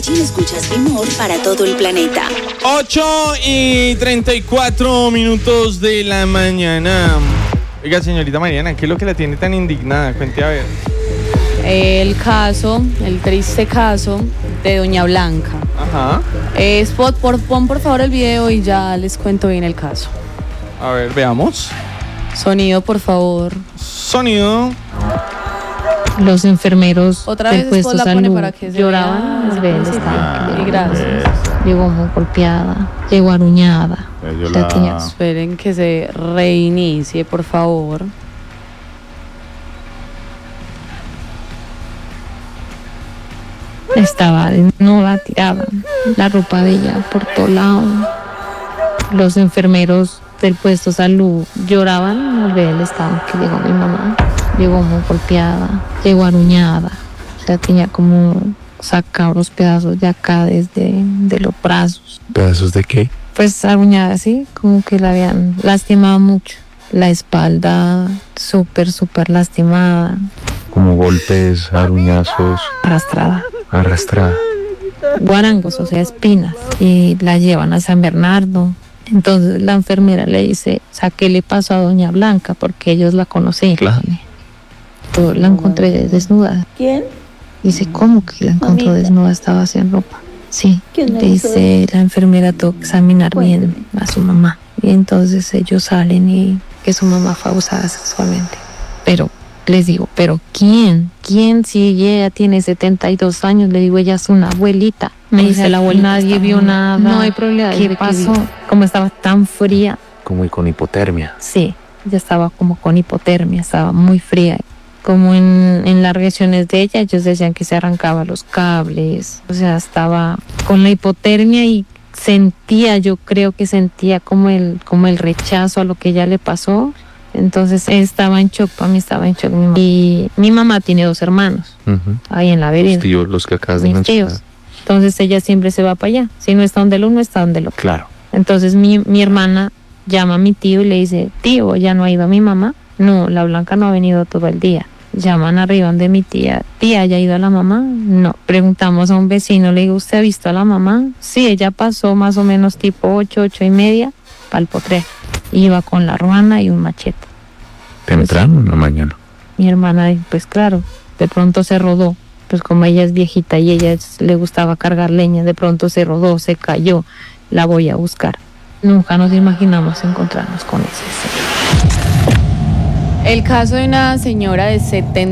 Medellín escuchas Rimor para todo el planeta. 8:34 de la mañana. Oiga, señorita Mariana, ¿qué es lo que la tiene tan indignada? Cuente a ver. El triste caso de Doña Blanca. Ajá. Pon por favor el video y ya les cuento bien el caso. A ver, veamos. Sonido, por favor. Sonido. Los enfermeros Otra del vez puesto la salud pone para que se lloraban, vea. ven, estaban. Y gracias. Llegó muy golpeada, llegó aruñada. Esperen que se reinicie, por favor. Estaba desnuda, tirada, la ropa de ella por todo lado. Los enfermeros del puesto salud lloraban al ver el estado que llegó mi mamá. Llegó muy golpeada, llegó aruñada. O sea, tenía como sacado los pedazos de acá de los brazos. ¿Pedazos de qué? Pues aruñada así, como que la habían lastimado mucho. La espalda súper lastimada. Como golpes, aruñazos. Arrastrada. Guarangos, o sea, espinas. Y la llevan a San Bernardo. Entonces la enfermera le dice, o sea, ¿qué le pasó a Doña Blanca? Porque ellos la conocían. Claro. Yo la encontré desnuda. ¿Quién? Dice, ¿cómo que la encontró Mamita. desnuda? Estaba sin ropa. Sí. ¿Quién le Dice, la enfermera tuvo que examinar bien a su mamá. Y entonces ellos salen y que su mamá fue abusada sexualmente. Pero les digo, ¿pero quién? ¿Quién si ella tiene 72 años? Le digo, ella es una abuelita. Me dice la abuelita, nadie vio nada. No hay probabilidad. ¿Qué pasó? Como estaba tan fría. Como y con hipotermia. Sí, ella estaba como con hipotermia, estaba muy fría. Como en las reacciones de ella, ellos decían que se arrancaba los cables. O sea, estaba con la hipotermia y yo creo que sentía como el rechazo a lo que ella le pasó. Entonces estaba en shock, para mí estaba en shock mi mamá. Y mi mamá tiene 2 hermanos, ahí en la vereda. Los tíos, los que acabas de Mis mencionar. tíos. Entonces ella siempre se va para allá. Si no está donde el uno, está donde el otro. Claro. Entonces mi hermana llama a mi tío y le dice, tío, ¿ya no ha ido a mi mamá? No, la Blanca no ha venido todo el día. Llaman arriba donde mi tía, ¿ya ha ido a la mamá? No. Preguntamos a un vecino, le digo, ¿usted ha visto a la mamá? Sí, ella pasó más o menos tipo 8:30 para el potrero. Iba con la ruana y un machete. Temprano en la mañana. Mi hermana, pues claro, de pronto se rodó. Pues como ella es viejita y ella le gustaba cargar leña, de pronto se rodó, se cayó. La voy a buscar. Nunca nos imaginamos encontrarnos con ese ser. El caso de una señora de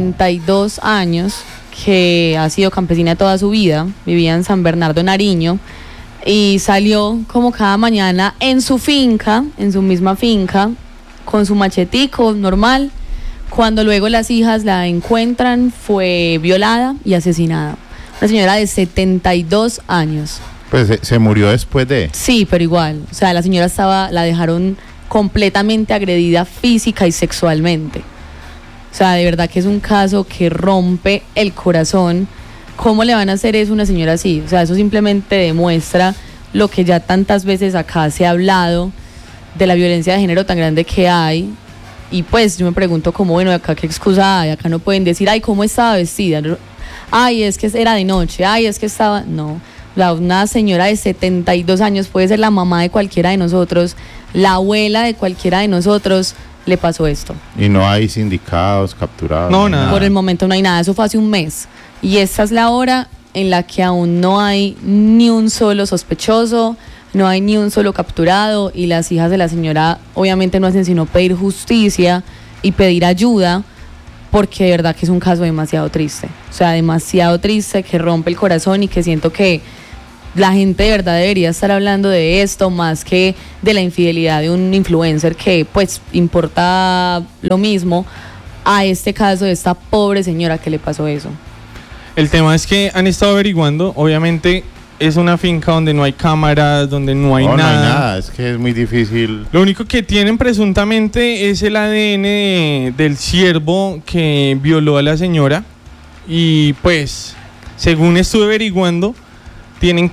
72 años que ha sido campesina toda su vida, vivía en San Bernardo, Nariño, y salió como cada mañana en su misma finca, con su machetico normal. Cuando luego las hijas la encuentran, fue violada y asesinada. Una señora de 72 años. Pues se murió después de... Sí, pero igual. O sea, la señora la dejaron completamente agredida física y sexualmente. O sea, de verdad que es un caso que rompe el corazón. ¿Cómo le van a hacer eso a una señora así? O sea, eso simplemente demuestra lo que ya tantas veces acá se ha hablado de la violencia de género tan grande que hay. Y pues yo me pregunto cómo, bueno, acá qué excusa hay, acá no pueden decir, ay, ¿cómo estaba vestida? Ay, es que era de noche, ay, es que estaba... No, una señora de 72 años puede ser la mamá de cualquiera de nosotros, la abuela de cualquiera de nosotros, le pasó esto. Y no hay sindicados capturados. No, nada. Por el momento no hay nada, eso fue hace un mes. Y esta es la hora en la que aún no hay ni un solo sospechoso, no hay ni un solo capturado, y las hijas de la señora obviamente no hacen sino pedir justicia y pedir ayuda, porque de verdad que es un caso demasiado triste. O sea, demasiado triste, que rompe el corazón y que siento que la gente de verdad debería estar hablando de esto más que de la infidelidad de un influencer que pues importa lo mismo a este caso de esta pobre señora que le pasó eso. El tema es que han estado averiguando, obviamente es una finca donde no hay cámaras, donde no hay nada. No hay nada, es que es muy difícil. Lo único que tienen presuntamente es el ADN del ciervo que violó a la señora. Y pues, según estuve averiguando, tienen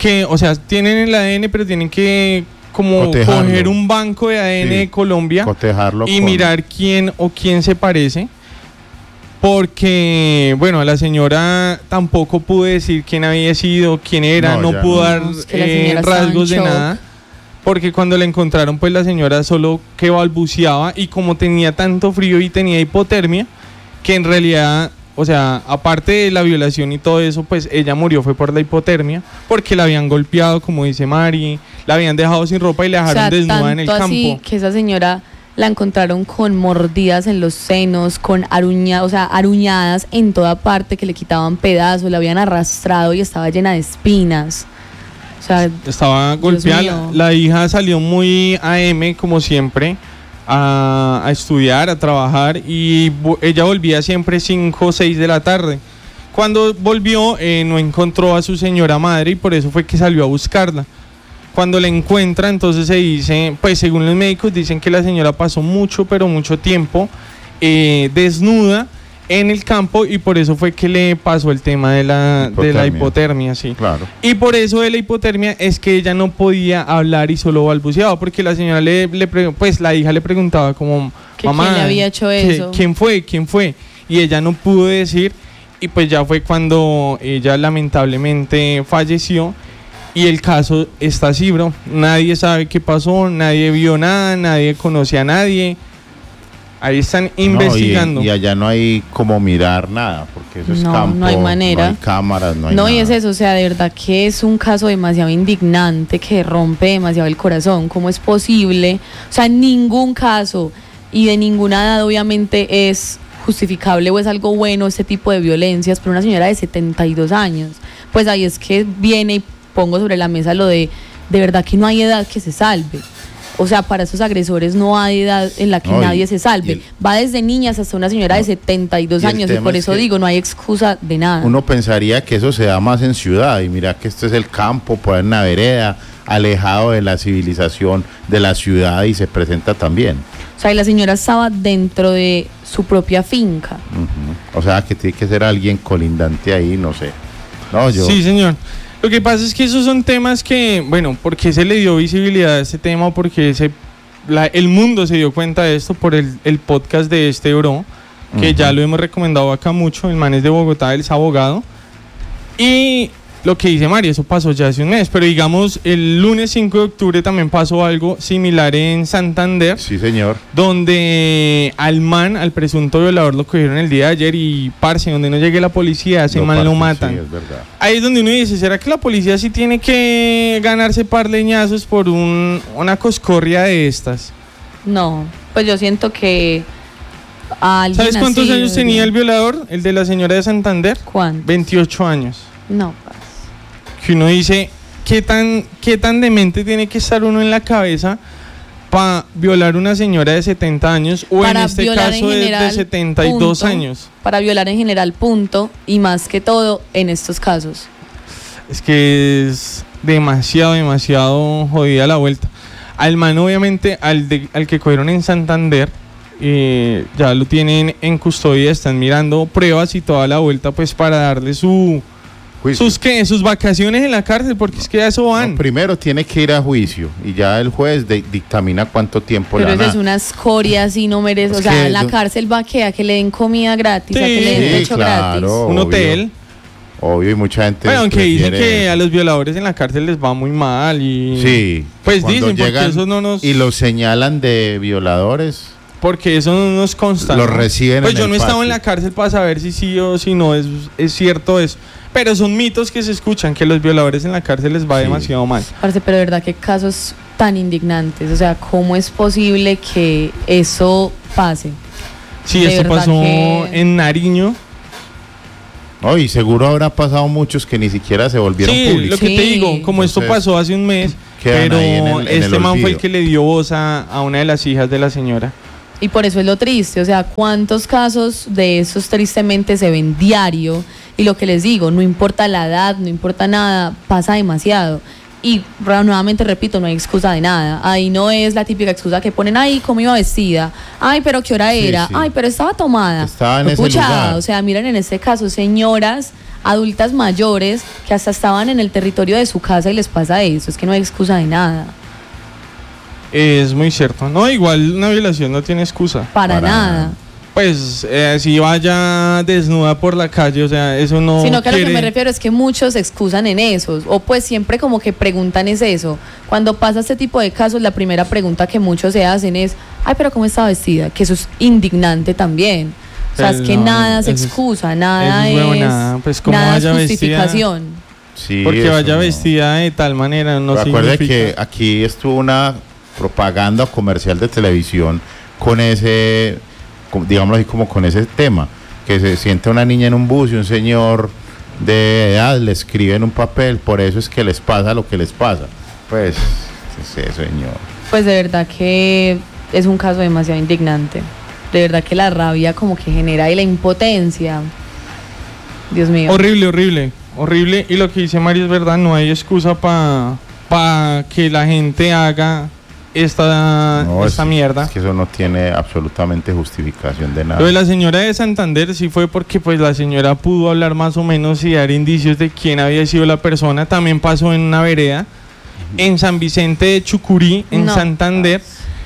el ADN, pero tienen que como cotejarlo. Coger un banco de ADN de Colombia cotejarlo y mirar quién se parece. porque, bueno, a la señora tampoco pude decir quién había sido, quién era, No, no ya pudo no. dar No, es que la señora estaba en rasgos de shock. nada, porque cuando la encontraron, pues la señora solo que balbuceaba, y como tenía tanto frío y tenía hipotermia, que en realidad, o sea, aparte de la violación y todo eso, pues ella murió fue por la hipotermia, porque la habían golpeado, como dice Mari, la habían dejado sin ropa y la dejaron desnuda en el tanto así campo. que esa señora la encontraron con mordidas en los senos, con aruñadas en toda parte, que le quitaban pedazos, la habían arrastrado y estaba llena de espinas. O sea, Estaba golpeada. mío. La hija salió muy AM, como siempre, a estudiar, a trabajar, y ella volvía siempre 5 o 6 de la tarde. Cuando volvió, no encontró a su señora madre y por eso fue que salió a buscarla. Cuando la encuentra, entonces se dice, pues según los médicos dicen que la señora pasó mucho, pero mucho tiempo desnuda en el campo, y por eso fue que le pasó el tema de la hipotermia, sí. Claro. Y por eso de la hipotermia es que ella no podía hablar y solo balbuceaba, porque la señora pues la hija le preguntaba como, ¿Que mamá, quién le había hecho eso? ¿Quién fue? ¿Quién fue? Y ella no pudo decir, y pues ya fue cuando ella lamentablemente falleció. Y el caso está así, bro. Nadie sabe qué pasó, nadie vio nada, nadie conoce a nadie. Ahí están investigando. No, y allá no hay como mirar nada, porque eso es No, campo. no hay manera. No hay cámaras, no hay no, nada. y es eso, o sea, de verdad que es un caso demasiado indignante que rompe demasiado el corazón. ¿Cómo es posible? O sea, en ningún caso y de ninguna edad obviamente es justificable o es algo bueno este tipo de violencias, pero una señora de 72 años, pues ahí es que viene y pongo sobre la mesa lo de verdad que no hay edad que se salve. O sea, para esos agresores no hay edad en la que No, nadie se salve. el- Va desde niñas hasta una señora de 72 y el años, y tema por es eso que digo, no hay excusa de nada. Uno pensaría que eso se da más en ciudad, y mira que esto es el campo, por ahí en la vereda, alejado de la civilización de la ciudad, y se presenta también. O sea, y la señora estaba dentro de su propia finca. Ujú. O sea, que tiene que ser alguien colindante ahí, no sé. No, yo. Sí, señor. Lo que pasa es que esos son temas que, bueno, ¿por qué se le dio visibilidad a este tema? Porque el mundo se dio cuenta de esto por el podcast de este bro, que ya lo hemos recomendado acá mucho. El man es de Bogotá, él es abogado. Y lo que dice Mari, eso pasó ya hace un mes, pero digamos, el lunes 5 de octubre también pasó algo similar en Santander, Sí, señor. donde al presunto violador lo cogieron el día de ayer, y parce, donde no llegue la policía, ese man lo matan. Sí, es verdad. Ahí es donde uno dice, ¿será que la policía sí tiene que ganarse par leñazos por una coscorria de estas? No, pues yo siento que a alguien ¿Sabes cuántos así años tenía el violador? El de la señora de Santander. ¿Cuántos? 28 años. No, Que uno dice, ¿qué tan demente tiene que estar uno en la cabeza para violar una señora de 70 años, o Para en este violar caso en de general, 72 punto. años? Para violar en general, punto, y más que todo en estos casos. Es que es demasiado jodida la vuelta. Al man, obviamente, al que cogieron en Santander, ya lo tienen en custodia, están mirando pruebas y toda la vuelta, pues para darle Juicio. sus vacaciones en la cárcel, porque es que a eso van. No, primero tiene que ir a juicio, y ya el juez dictamina cuánto tiempo Pero le eso dan. es una escoria, así no merece. Es O sea, que la yo- cárcel va a que le den comida gratis, a que le den Sí, techo claro. gratis. Un obvio. hotel. Obvio, y mucha gente. Bueno, aunque dicen prefiere- que a los violadores en la cárcel les va muy mal y... Sí. Pues cuando dicen, porque llegan eso no nos... Y los señalan de violadores. Porque eso no nos consta. Los ¿no? reciben Pues en yo el no he estado patio. en la cárcel para saber si sí o si no es cierto eso. Pero son mitos que se escuchan, que los violadores en la cárcel les va Sí. demasiado mal. Parce, pero de verdad, qué casos tan indignantes. O sea, ¿cómo es posible que eso pase? Sí, De esto verdad pasó que- en Nariño. No, y seguro habrá pasado muchos que ni siquiera se volvieron Sí, públicos. lo que te Sí. digo, como esto Entonces, pasó hace un mes, quedan pero ahí en el este man fue el olvido. que le dio voz a una de las hijas de la señora. Y por eso es lo triste, o sea, cuántos casos de esos tristemente se ven diario, y lo que les digo, no importa la edad, no importa nada, pasa demasiado. Y nuevamente repito, no hay excusa de nada. Ahí no es la típica excusa que ponen, ay, cómo iba vestida, ay, pero qué hora Sí, era, sí. ay, pero estaba tomada. Estaba en Pues, ese pucha, lugar. o sea, miren en este caso, señoras adultas mayores que hasta estaban en el territorio de su casa y les pasa eso, es que no hay excusa de nada, Es muy cierto. No, igual una violación no tiene excusa. para Para nada. nada. pues si vaya desnuda por la calle, o sea, eso no Sino que a lo que quiere- me refiero es que muchos se excusan en eso, o pues siempre como que preguntan es eso. Cuando pasa este tipo de casos, la primera pregunta que muchos se hacen es, ay, pero ¿cómo está vestida? Que eso es indignante también. O sea, es que No, nada se eso es- excusa, nada eso es es, huevonada, pues, ¿cómo nada es vaya vestida? justificación. Sí, Porque eso vaya no. vestida de tal manera no Recuerde significa... que aquí estuvo una propaganda o comercial de televisión con ese, digámoslo así, como con ese tema, que se sienta una niña en un bus y un señor de edad le escribe en un papel, por eso es que les pasa lo que les pasa. Pues, sí, señor. Pues de verdad que es un caso demasiado indignante. De verdad que la rabia como que genera y la impotencia. Dios mío. Horrible. Y lo que dice Mario es verdad, no hay excusa para que la gente haga esta mierda. Es que eso no tiene absolutamente justificación de nada. Lo de la señora de Santander sí fue porque pues la señora pudo hablar más o menos y dar indicios de quién había sido la persona. También pasó en una vereda en San Vicente de Chucurí, en No. Santander.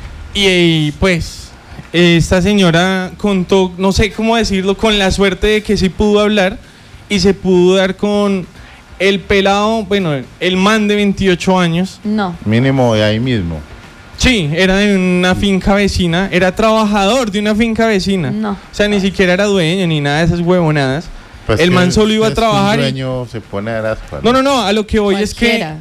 Y pues esta señora contó, no sé cómo decirlo, con la suerte de que sí pudo hablar y se pudo dar con el pelado, bueno, el man de 28 años. No. Mínimo de ahí mismo. Sí, era de una finca vecina, era trabajador de una finca vecina. No. O sea, ni siquiera era dueño ni nada de esas huevonadas. Pues el que man solo iba a es que trabajar un y... dueño se pone a las No, a lo que voy es que Cualquiera.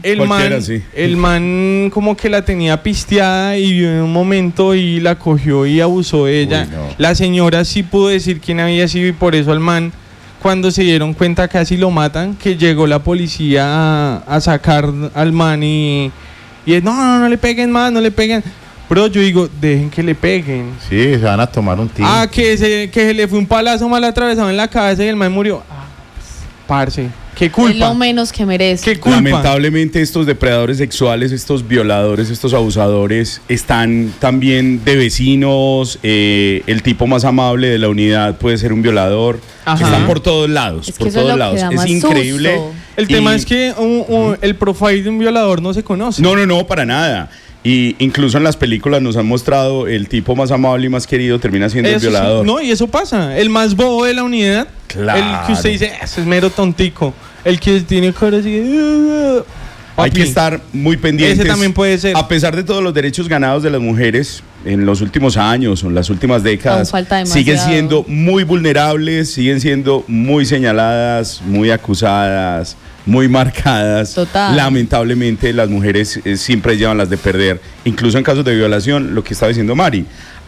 el man como que la tenía pisteada y vio en un momento y la cogió y abusó de ella. Uy, no. La señora sí pudo decir quién había sido y por eso al man, cuando se dieron cuenta casi lo matan, que llegó la policía a sacar al man y no le peguen más, no le peguen. Pero yo digo, dejen que le peguen. Sí, se van a tomar un tiro. Que se le fue un palazo mal atravesado en la cabeza y el man murió. Parce, qué Es lo culpa. menos que merece. Qué culpa. Lamentablemente estos depredadores sexuales, estos violadores, estos abusadores están también de vecinos. El tipo más amable de la unidad puede ser un violador. Ajá. Están por todos lados, Es que por eso es todos lo que lados. da Es más increíble. susto. El tema es que el profile de un violador no se conoce. No, para nada. Y incluso en las películas nos han mostrado el tipo más amable y más querido termina siendo el Eso sí, violador. no, y eso pasa. El más bobo de la unidad. Claro. El que usted dice, ese es mero tontico. El que tiene cara así de... Hay Papi, que estar muy pendientes. Ese también puede ser. A pesar de todos los derechos ganados de las mujeres en los últimos años o en las últimas décadas, Aún falta demasiado. siguen siendo muy vulnerables, siguen siendo muy señaladas, muy acusadas, muy marcadas. Total. Lamentablemente las mujeres siempre llevan las de perder, incluso en casos de violación, lo que estaba diciendo Mari.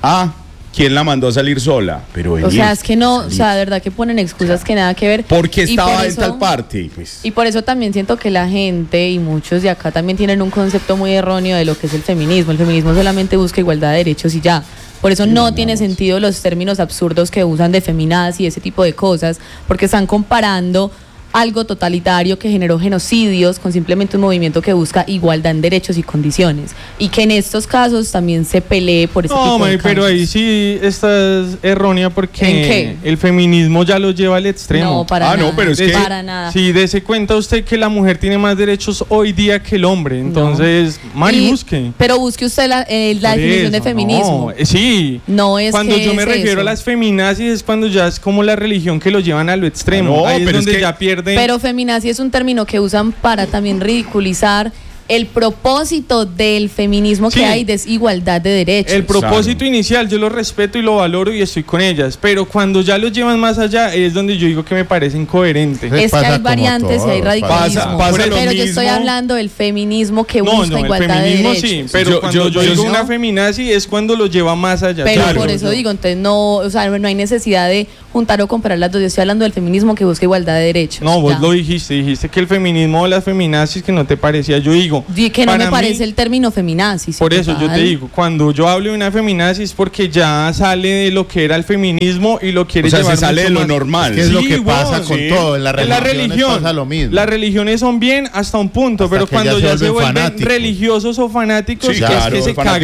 ¿Quién la mandó a salir sola? Pero O sea, es que no, o sea, de verdad que ponen excusas que nada que ver. porque Y estaba por en eso- tal parte. Pues. Y por eso también siento que la gente y muchos de acá también tienen un concepto muy erróneo de lo que es el feminismo. El feminismo solamente busca igualdad de derechos y ya. Por eso no tiene sentido los términos absurdos que usan de feminadas y ese tipo de cosas, porque están comparando algo totalitario que generó genocidios con simplemente un movimiento que busca igualdad en derechos y condiciones. Y que en estos casos también se pelee por ese No, tipo de Mari, pero casos. ahí sí estás errónea porque ¿En qué? el feminismo ya lo lleva al extremo. No, para Ah, no, nada. pero es que- Para nada. Sí, dése cuenta usted que la mujer tiene más derechos hoy día que el hombre. Entonces, Mari, Y- busque. Pero busque usted la Por definición de eso, feminismo. no, sí. No es Cuando que yo me es refiero eso. a las feminazis es cuando ya es como la religión que lo llevan a lo extremo. No, Ahí es pero es donde que- ya pierden. Pero feminazi es un término que usan para también ridiculizar el propósito del feminismo Sí. que hay de igualdad de derechos. el propósito Claro. inicial yo lo respeto y lo valoro y estoy con ellas, pero cuando ya lo llevan más allá es donde yo digo que me parece incoherente. Sí. es que pasa hay como variantes y hay todo, radicalismo. pasa lo pero yo mismo. estoy hablando del feminismo que No, busca el igualdad de feminismo derechos. sí, pero Yo- cuando yo yo digo no. una feminazi es cuando lo lleva más allá. Pero Claro, por eso yo- digo, entonces no, o sea, no hay necesidad de juntar o comparar las dos. Yo estoy hablando del feminismo que busca igualdad de derechos. No, vos Ya. lo dijiste que el feminismo o las feminazis que no te parecía. Yo digo, Y que no para me mí- parece el término feminazi. sí, Por eso yo total. te digo, cuando yo hablo de una feminazi es porque ya sale de lo que era el feminismo y lo quiere O sea, llevar se sale mucho de lo más. normal. Es que es lo que vos, pasa con todo, en las religiones pasa lo mismo. Las religiones son bien hasta un punto, Hasta pero que cuando ya se ya se vuelven vuelven fanáticos. religiosos o fanáticos, Sí, es claro, que se fanáticos